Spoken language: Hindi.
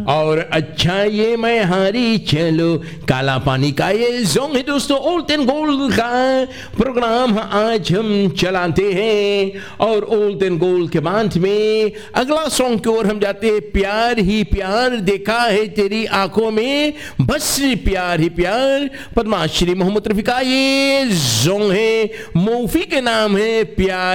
और अच्छा ये मैं हारी चलो काला पानी का ये सॉन्ग है दोस्तों। ओल्ड एंड गोल्ड का प्रोग्राम आज हम चलाते हैं और ओल्ड एंड गोल्ड के बाद में अगला सॉन्ग की ओर हम जाते हैं। प्यार ही प्यार देखा है तेरी आंखों में, बस प्यार ही प्यार, पद्माश्री मोहम्मद रफी का ये सॉन्ग है, मूवी के नाम है प्यार